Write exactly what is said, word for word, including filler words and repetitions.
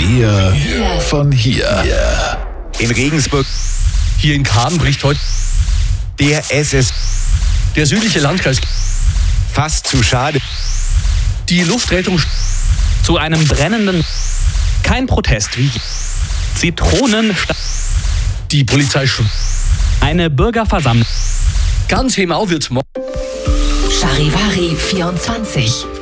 Wir, wir von hier. In Regensburg, Hier in Kamen bricht heute der S S der südliche Landkreis. fast zu schade. Die Luftrettung Zu einem brennenden... Kein Protest wie... Zitronen... Die Polizei schon. Eine Bürgerversammlung. Ganz Hemau wird's morgen. Charivari vierundzwanzig.